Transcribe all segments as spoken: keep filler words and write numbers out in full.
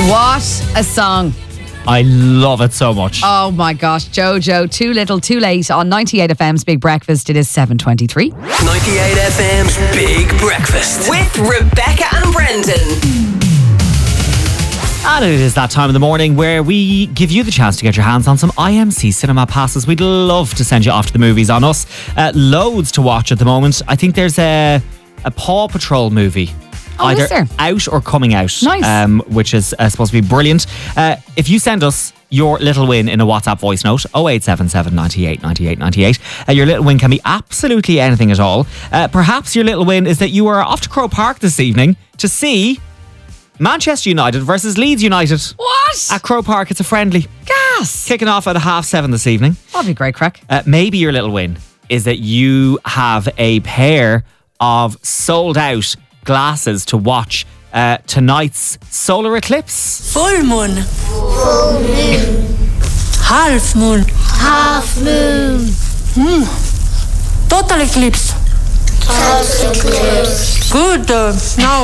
What a song. I love it so much. Oh my gosh, Jojo, Too Little, Too Late on ninety-eight F M's Big Breakfast. It is seven twenty-three. ninety-eight F M's Big Breakfast with Rebecca and Brendan. And it is that time of the morning where we give you the chance to get your hands on some I M C cinema passes. We'd love to send you off to the movies on us. Uh, loads to watch at the moment. I think there's a, a Paw Patrol movie. Oh, either is there? out or coming out. Nice. Um, which is uh, supposed to be brilliant. Uh, if you send us your little win in a WhatsApp voice note, oh eight seven seven, ninety-eight, ninety-eight, ninety-eight. Uh, your little win can be absolutely anything at all. Uh, perhaps your little win is that you are off to Croke Park this evening to see Manchester United versus Leeds United. What? At Croke Park. It's a friendly. Gas. Kicking off at half seven this evening. That'll be great crack. Uh, maybe your little win is that you have a pair of sold out glasses to watch uh, tonight's solar eclipse. Full moon. Full moon. Half moon. Half moon. Hmm. Total eclipse. Total eclipse. Good. Uh, now,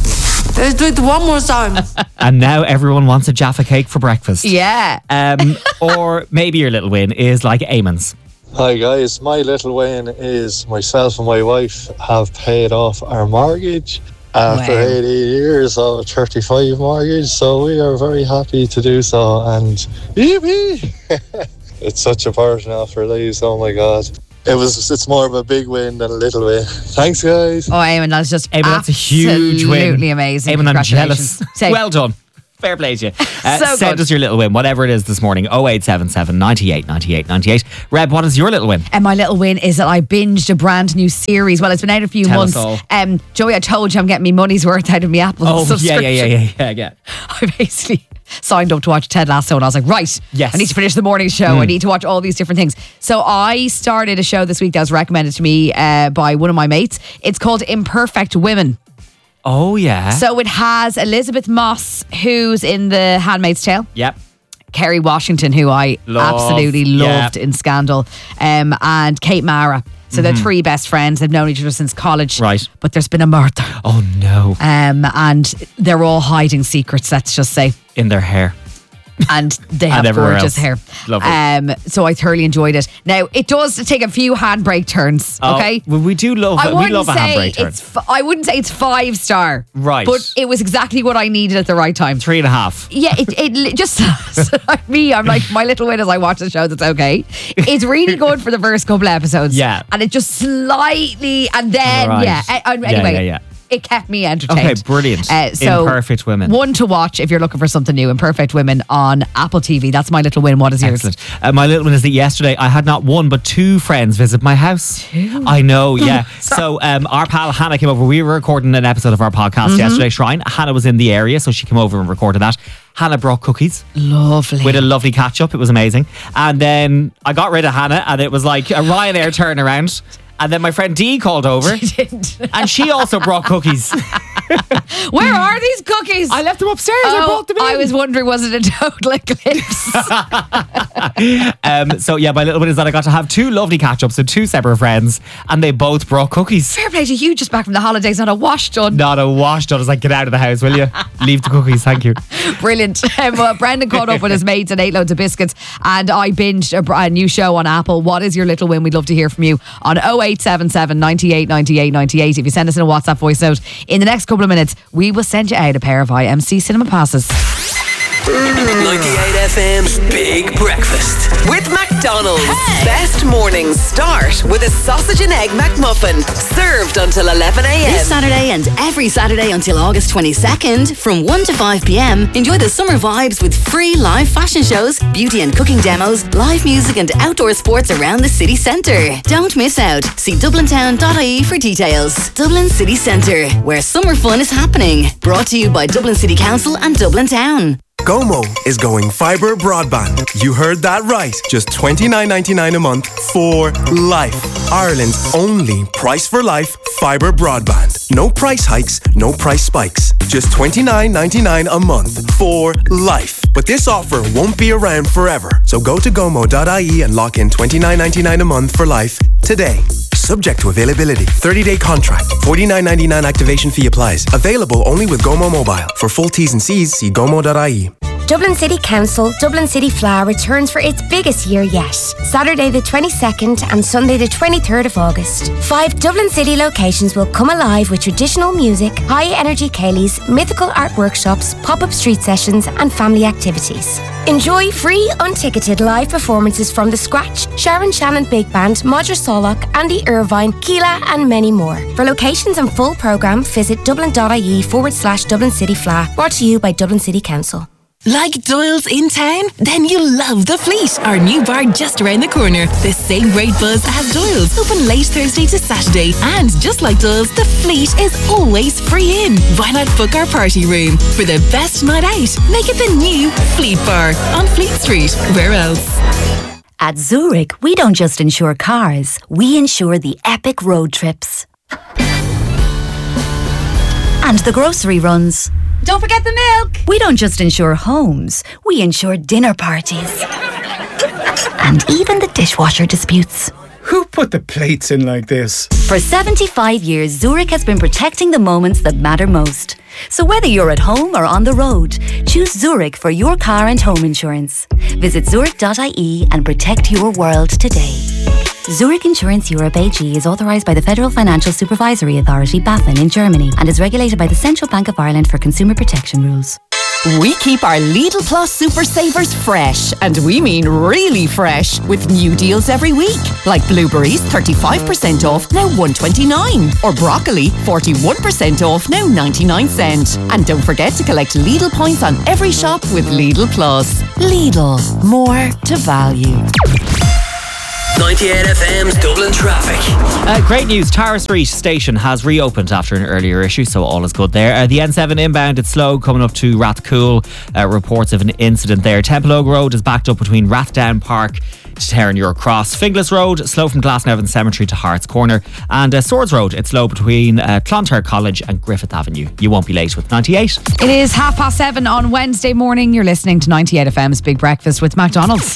let's do it one more time. And now everyone wants a Jaffa cake for breakfast. Yeah. Um, or maybe your little win is like Eamon's. Hi guys, my little win is myself and my wife have paid off our mortgage after Wow. eighteen years of a thirty-five mortgage, so we are very happy to do so, and yippee! It's such a burden after leaves, oh my god. It was. It's more of a big win than a little win. Thanks guys. Oh, Eamon, that's just Eamon, that's a huge win. Absolutely amazing. Eamon, I'm jealous. Congratulations. Say- Well done. Fair play to you. Uh, So send good. us your little win, whatever it is this morning. oh eight seven seven, ninety-eight, ninety-eight, ninety-eight. Reb, what is your little win? And my little win is that I binged a brand new series. Well, it's been out a few Tell us months. all. Um, Joey, I told you I'm getting my money's worth out of my Apple Oh, yeah, subscription. yeah, yeah, yeah, yeah, yeah. I basically signed up to watch Ted Lasso and I was like, right, Yes. I need to finish the morning show. I need to watch all these different things. So I started a show this week that was recommended to me uh, by one of my mates. It's called Imperfect Women. Oh, yeah. So it has Elizabeth Moss, who's in The Handmaid's Tale. Yep. Kerry Washington, who I Love. absolutely loved Yeah. in Scandal, um, and Kate Mara. So they're three best friends. They've known each other since college. Right. But there's been a murder. Oh, no. Um, and they're all hiding secrets, let's just say. In their hair. And they have everywhere gorgeous else. hair. Lovely. Um, so I thoroughly enjoyed it. Now, it does take a few handbrake turns, Oh, okay? well, we do love I we wouldn't love a say handbrake turn. it's. f- I wouldn't say it's five star, Right. But it was exactly what I needed at the right time. Three and a half. Yeah, it, it li- just like me. I'm like my little win as I watch the show. That's okay. It's really good for the first couple of episodes. Yeah. and it just slightly, and then Right. yeah. a- and Yeah, Anyway, yeah, yeah. it kept me entertained. Okay, brilliant. Uh, so Imperfect Women. One to watch if you're looking for something new. Imperfect Women on Apple T V. That's my little win. What is yours? Excellent. Uh, my little one is that yesterday I had not one but two friends visit my house. Two? I know, yeah. so um, our pal Hannah came over. We were recording an episode of our podcast Mm-hmm. yesterday, Shrine. Hannah was in the area, so she came over and recorded that. Hannah brought cookies. Lovely. We had a lovely catch up. It was amazing. And then I got rid of Hannah, and it was like a Ryanair turnaround. And then my friend Dee called over, Didn't. and she also brought cookies. Where are these cookies? I left them upstairs. I Oh, brought them in. I was wondering, was it a total eclipse? Um, so yeah, my little bit is that I got to have two lovely catch-ups with two separate friends, and they both brought cookies. Fair play to you, just back from the holidays, not a wash done. Not a wash done. I was like, get out of the house, will you? Leave the cookies, thank you. Brilliant. Um, well, Brendan caught up with his mates and ate loads of biscuits, and I binged a, br- a new show on Apple. What is your little win? We'd love to hear from you on oh eight seven seven, ninety-eight, ninety-eight, ninety-eight. If you send us in a WhatsApp voice note, in the next couple of minutes, we will send you out a pair of I M C cinema passes. ninety-eight F M's Big Breakfast With McDonald's. Best mornings start with a sausage and egg McMuffin. Served until eleven a.m. This Saturday and every Saturday until August twenty-second from one to five p.m. enjoy the summer vibes with free live fashion shows, beauty and cooking demos, live music and outdoor sports around the city centre. Don't miss out. See dublin town dot I E for details. Dublin City Centre, where summer fun is happening. Brought to you by Dublin City Council and Dublin Town. Gomo is going fibre broadband. You heard that right. Just twenty-nine ninety-nine a month for life. Ireland's only price for life fibre broadband. No price hikes, no price spikes. Just twenty-nine ninety-nine a month for life. But this offer won't be around forever. So go to gomo dot I E and lock in twenty-nine ninety-nine a month for life today. subject to availability. thirty-day contract. forty-nine ninety-nine activation fee applies. Available only with Gomo Mobile. For full T's and C's, see gomo dot I E. Dublin City Council Dublin City Flower returns for its biggest year yet. Saturday the twenty-second and Sunday the twenty-third of August. Five Dublin City locations will come alive with traditional music, high-energy ceilidhs, mythical art workshops, pop-up street sessions and family activities. Enjoy free, unticketed live performances from The Scratch, Sharon Shannon Big Band, Modra Solak, Andy Irvine, Keela and many more. For locations and full programme, visit dublin.ie forward slash Dublin City Fla. Brought to you by Dublin City Council. Like Doyle's in town? Then you'll love The Fleet, our new bar just around the corner. The same great buzz as Doyle's, open late Thursday to Saturday. And just like Doyle's, The Fleet is always free in. Why not book our party room? For the best night out, make it the new Fleet Bar on Fleet Street. Where else? At Zurich, we don't just insure cars, we insure the epic road trips. And the grocery runs. Don't forget the milk. We don't just insure homes, we insure dinner parties. And even the dishwasher disputes. Who put the plates in like this? For seventy-five years, Zurich has been protecting the moments that matter most. So whether you're at home or on the road, choose Zurich for your car and home insurance. Visit zurich dot I E and protect your world today. Zurich Insurance Europe A G is authorised by the Federal Financial Supervisory Authority, BaFin, in Germany and is regulated by the Central Bank of Ireland for consumer protection rules. We keep our Lidl Plus Super Savers fresh, and we mean really fresh, with new deals every week. Like blueberries, thirty-five percent off, now one twenty-nine. Or broccoli, forty-one percent off, now ninety-nine cent. And don't forget to collect Lidl points on every shop with Lidl Plus. Lidl, more to value. ninety-eight F M's Dublin traffic. Uh, great news, Tara Street station has reopened after an earlier issue, so all is good there. Uh, the N seven inbound, it's slow coming up to Rathcoole. Uh, reports of an incident there. Templeogue Road is backed up between Rathdown Park to Terranure Cross. Finglas Road, slow from Glasnevin Cemetery to Hart's Corner. And uh, Swords Road, it's slow between uh, Clontarf College and Griffith Avenue. You won't be late with ninety-eight. It is half past seven on Wednesday morning. You're listening to ninety-eight F M's Big Breakfast with McDonald's.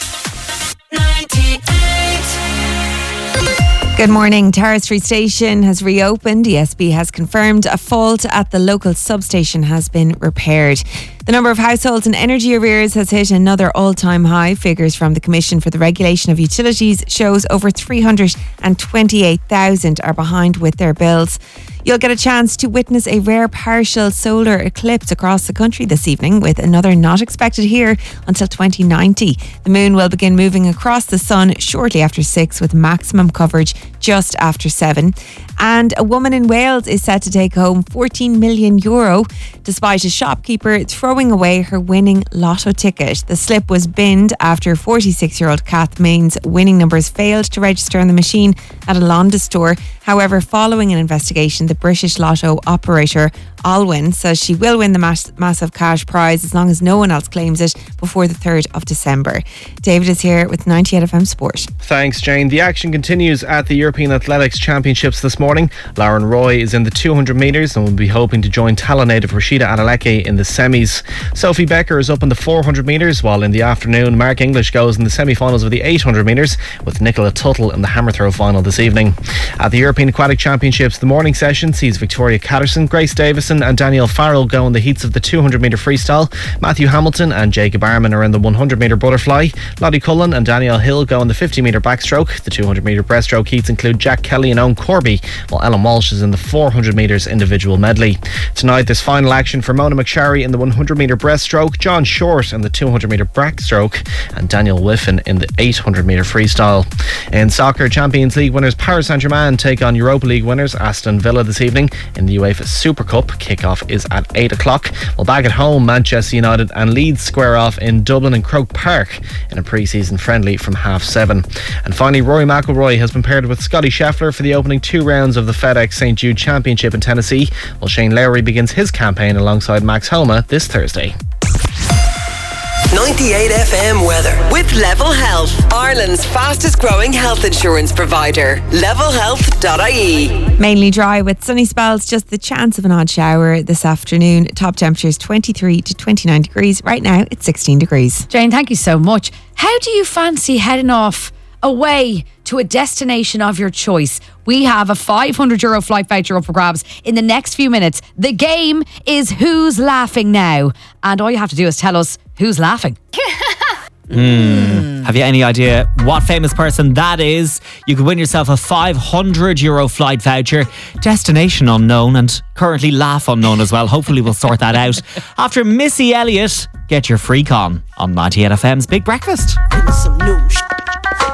Good morning. Tara Street Station has reopened. E S B has confirmed a fault at the local substation has been repaired. The number of households in energy arrears has hit another all-time high. Figures from the Commission for the Regulation of Utilities shows over three hundred twenty-eight thousand are behind with their bills. You'll get a chance to witness a rare partial solar eclipse across the country this evening, with another not expected here until twenty ninety. The moon will begin moving across the sun shortly after six, with maximum coverage just after seven. And a woman in Wales is set to take home fourteen million euro despite a shopkeeper throwing away her winning lotto ticket. The slip was binned after forty-six-year-old Kath Main's winning numbers failed to register on the machine at a London store. However, following an investigation, the British Lotto operator Alwyn says she will win the mass- massive cash prize as long as no one else claims it before the third of December. David is here with ninety-eight F M Sport. Thanks, Jane. The action continues at the European Athletics Championships this morning. Lauren Roy is in the two hundred metres and will be hoping to join Tala native Rashida Adeleke in the semis. Sophie Becker is up in the four hundred metres, while in the afternoon Mark English goes in the semi-finals of the eight hundred metres with Nicola Tuttle in the hammer throw final this evening. At the European Aquatic Championships, the morning session sees Victoria Catterson, Grace Davison and Danielle Farrell go in the heats of the two hundred metre freestyle. Matthew Hamilton and Jacob Arman are in the one hundred metre butterfly. Lottie Cullen and Danielle Hill go in the fifty metre backstroke. The two hundred metre breaststroke heats include Jack Kelly and Owen Corby, while Ellen Walsh is in the four hundred metres individual medley. Tonight there's final action for Mona McSharry in the one hundred metre breaststroke, John Short in the two hundred metre backstroke and Daniel Whiffen in the eight hundred metre freestyle. In soccer, Champions League winners Paris Saint-Germain take on Europa League winners Aston Villa this evening in the UEFA Super Cup. Kick-off is at eight o'clock. Well, back at home, Manchester United and Leeds square off in Dublin and Croke Park in a pre-season friendly from half seven. And finally, Rory McIlroy has been paired with Scotty Scheffler for the opening two rounds of the FedEx Saint Jude Championship in Tennessee, while Shane Lowry begins his campaign alongside Max Homa this Thursday. ninety-eight F M weather. With Level Health, Ireland's fastest growing health insurance provider. level health dot I E. Mainly dry with sunny spells, just the chance of an odd shower this afternoon. Top temperatures twenty-three to twenty-nine degrees. Right now it's sixteen degrees. Jane, thank you so much. How do you fancy heading off away to a destination of your choice. We have a five hundred euro flight voucher up for grabs in the next few minutes. The game is Who's Laughing Now? And all you have to do is tell us who's laughing. Mm. Have you any idea what famous person that is? You could win yourself a five hundred euro flight voucher. Destination unknown and currently laugh unknown as well. Hopefully we'll sort that out. After Missy Elliott, get your freak on on ninety-eight F M's Big Breakfast. Some new sh-